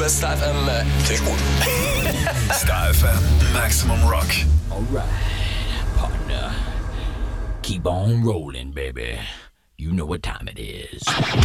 hörst Star FM, finde ich gut. Star FM, Maximum Rock. Alright, partner. Keep on rolling, baby. You know what time it is.